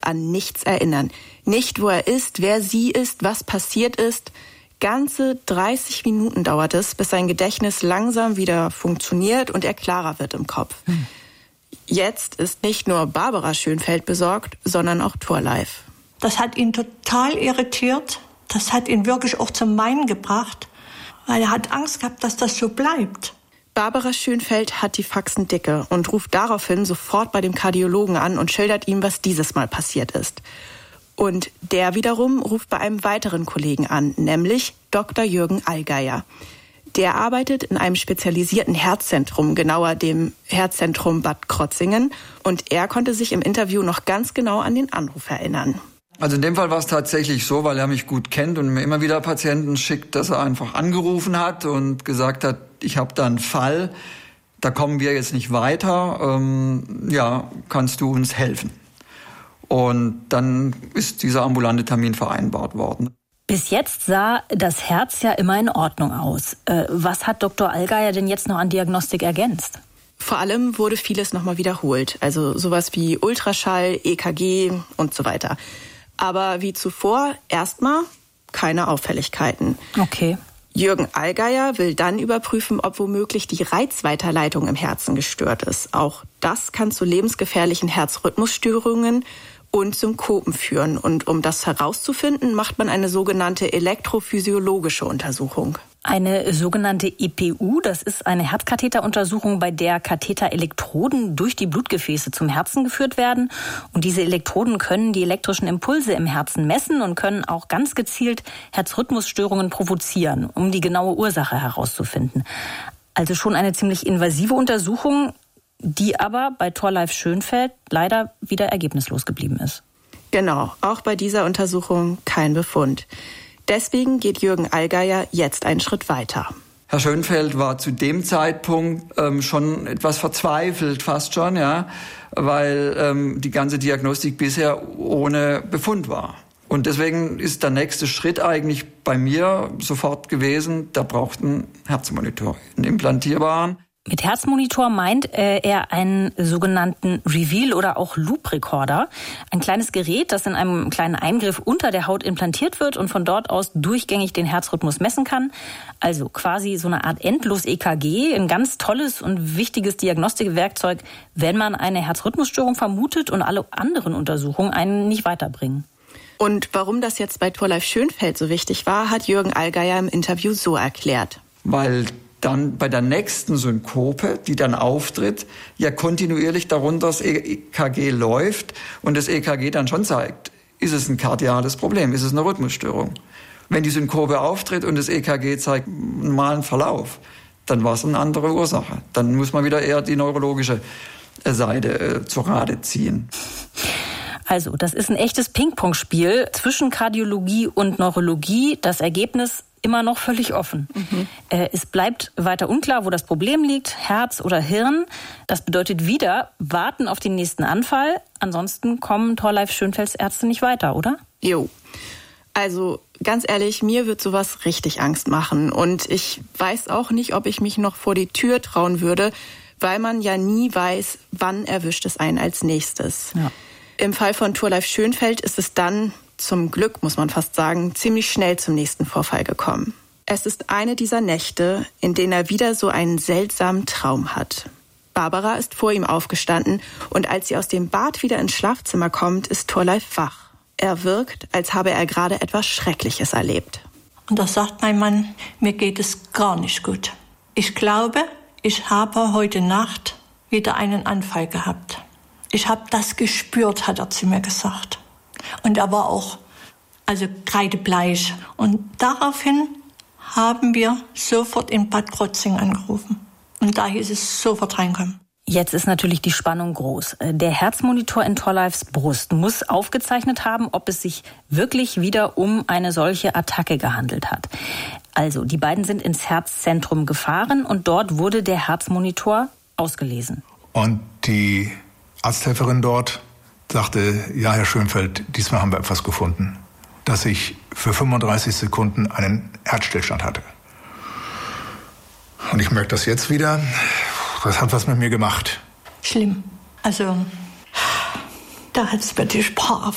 an nichts erinnern. Nicht, wo er ist, wer sie ist, was passiert ist. Ganze 30 Minuten dauert es, bis sein Gedächtnis langsam wieder funktioniert und er klarer wird im Kopf. Jetzt ist nicht nur Barbara Schönfeldt besorgt, sondern auch Thorleif. Das hat ihn total irritiert. Das hat ihn wirklich auch zum Weinen gebracht, weil er hat Angst gehabt, dass das so bleibt. Barbara Schönfeldt hat die Faxen dicke und ruft daraufhin sofort bei dem Kardiologen an und schildert ihm, was dieses Mal passiert ist. Und der wiederum ruft bei einem weiteren Kollegen an, nämlich Dr. Jürgen Allgeier. Der arbeitet in einem spezialisierten Herzzentrum, genauer dem Herzzentrum Bad Krotzingen. Und er konnte sich im Interview noch ganz genau an den Anruf erinnern. Also in dem Fall war es tatsächlich so, weil er mich gut kennt und mir immer wieder Patienten schickt, dass er einfach angerufen hat und gesagt hat, ich habe da einen Fall, da kommen wir jetzt nicht weiter, kannst du uns helfen? Und dann ist dieser ambulante Termin vereinbart worden. Bis jetzt sah das Herz ja immer in Ordnung aus. Was hat Dr. Allgeier denn jetzt noch an Diagnostik ergänzt? Vor allem wurde vieles nochmal wiederholt, also sowas wie Ultraschall, EKG und so weiter. Aber wie zuvor erstmal keine Auffälligkeiten. Okay. Jürgen Allgeier will dann überprüfen, ob womöglich die Reizweiterleitung im Herzen gestört ist. Auch das kann zu lebensgefährlichen Herzrhythmusstörungen und Synkopen führen. Und um das herauszufinden, macht man eine sogenannte elektrophysiologische Untersuchung. Eine sogenannte EPU, das ist eine Herzkatheteruntersuchung, bei der Katheterelektroden durch die Blutgefäße zum Herzen geführt werden. Und diese Elektroden können die elektrischen Impulse im Herzen messen und können auch ganz gezielt Herzrhythmusstörungen provozieren, um die genaue Ursache herauszufinden. Also schon eine ziemlich invasive Untersuchung, die aber bei Thorleif Schönfeldt leider wieder ergebnislos geblieben ist. Genau, auch bei dieser Untersuchung kein Befund. Deswegen geht Jürgen Allgeier jetzt einen Schritt weiter. Herr Schönfeldt war zu dem Zeitpunkt schon etwas verzweifelt, fast schon, ja, weil die ganze Diagnostik bisher ohne Befund war. Und deswegen ist der nächste Schritt eigentlich bei mir sofort gewesen, da braucht ein Herzmonitor, einen implantierbaren. Mit Herzmonitor meint er einen sogenannten Reveal- oder auch Loop-Recorder. Ein kleines Gerät, das in einem kleinen Eingriff unter der Haut implantiert wird und von dort aus durchgängig den Herzrhythmus messen kann. Also quasi so eine Art Endlos-EKG, ein ganz tolles und wichtiges Diagnostikwerkzeug, wenn man eine Herzrhythmusstörung vermutet und alle anderen Untersuchungen einen nicht weiterbringen. Und warum das jetzt bei Thorleif Schönfeldt so wichtig war, hat Jürgen Allgeier im Interview so erklärt. Weil dann bei der nächsten Synkope, die dann auftritt, ja kontinuierlich darunter das EKG läuft und das EKG dann schon zeigt, ist es ein kardiales Problem, ist es eine Rhythmusstörung. Wenn die Synkope auftritt und das EKG zeigt einen normalen Verlauf, dann war es eine andere Ursache. Dann muss man wieder eher die neurologische Seite zu Rate ziehen. Also, das ist ein echtes Ping-Pong-Spiel zwischen Kardiologie und Neurologie. Das Ergebnis immer noch völlig offen. Es bleibt weiter unklar, wo das Problem liegt, Herz oder Hirn. Das bedeutet wieder, warten auf den nächsten Anfall. Ansonsten kommen Thorleif Schönfeldts Ärzte nicht weiter, oder? Jo. Also ganz ehrlich, mir wird sowas richtig Angst machen. Und ich weiß auch nicht, ob ich mich noch vor die Tür trauen würde, weil man ja nie weiß, wann erwischt es einen als nächstes. Ja. Im Fall von Thorleif Schönfeldt ist es dann, zum Glück muss man fast sagen, ziemlich schnell zum nächsten Vorfall gekommen. Es ist eine dieser Nächte, in denen er wieder so einen seltsamen Traum hat. Barbara ist vor ihm aufgestanden und als sie aus dem Bad wieder ins Schlafzimmer kommt, ist Thorleif wach. Er wirkt, als habe er gerade etwas Schreckliches erlebt. Und da sagt mein Mann, mir geht es gar nicht gut. Ich glaube, ich habe heute Nacht wieder einen Anfall gehabt. Ich habe das gespürt, hat er zu mir gesagt. Und er war auch kreidebleich. Und daraufhin haben wir sofort in Bad Krotzingen angerufen. Und da hieß es sofort reinkommen. Jetzt ist natürlich die Spannung groß. Der Herzmonitor in Thorleifs Brust muss aufgezeichnet haben, ob es sich wirklich wieder um eine solche Attacke gehandelt hat. Also, die beiden sind ins Herzzentrum gefahren und dort wurde der Herzmonitor ausgelesen. Und die Arzthelferin dort sagte, ja, Herr Schönfeldt, diesmal haben wir etwas gefunden, dass ich für 35 Sekunden einen Herzstillstand hatte. Und ich merke das jetzt wieder, das hat was mit mir gemacht. Schlimm. Also, da hat es wirklich brav